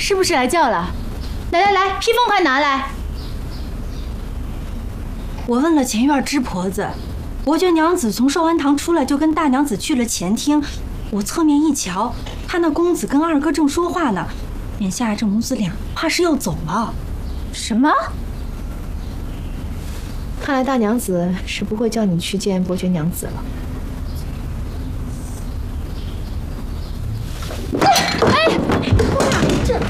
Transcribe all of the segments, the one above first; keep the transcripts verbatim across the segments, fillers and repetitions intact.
是不是来叫了？来来来，披风快拿来！ 我问了前院支婆子，伯爵娘子从寿安堂出来就跟大娘子去了前厅。我侧面一瞧，她那公子跟二哥正说话呢，眼下这母子俩怕是要走了。 什么？看来大娘子是不会叫你去见伯爵娘子了。哎，姑娘，这。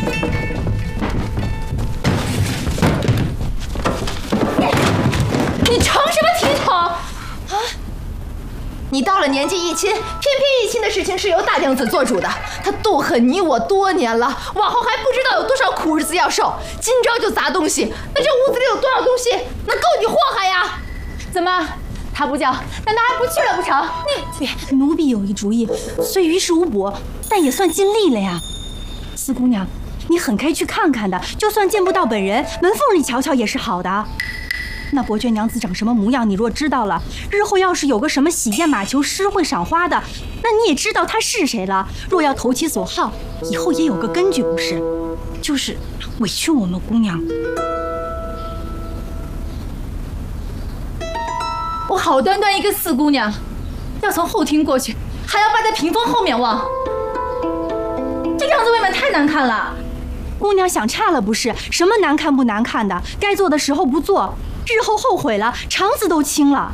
你成什么体统啊！你到了年纪一亲，偏偏一亲的事情是由大娘子做主的。她妒恨你我多年了，往后还不知道有多少苦日子要受。今朝就砸东西，那这屋子里有多少东西能够你祸害呀？怎么，她不叫，难道还不去了不成？ 你奴婢有一主意，虽于事无补，但也算尽力了呀。四姑娘，你很该去看看的，就算见不到本人，门缝里瞧瞧也是好的。 那伯爵娘子长什么模样？你若知道了，日后要是有个什么喜宴马球诗会赏花的，那你也知道她是谁了。若要投其所好，以后也有个根据，不是？就是委屈我们姑娘。 我好端端一个四姑娘，要从后厅过去，还要拜在屏风后面望，这样子未免太难看了。 姑娘想差了不是？什么难看不难看的？该做的时候不做。 日后后悔了，肠子都青了。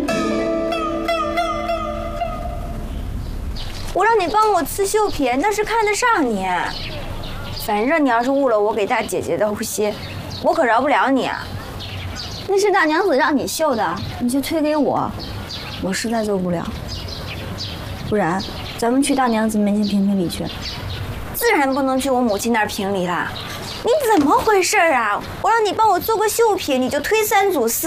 我让你帮我刺绣皮，那是看得上你。反正你要是误了我给大姐姐的护膝，我可饶不了你啊。那是大娘子让你绣的，你就推给我，我实在做不了。不然，咱们去大娘子门前评评理去。自然不能去我母亲那儿评理啦。 你怎么回事啊？我让你帮我做个绣品，你就推三阻四。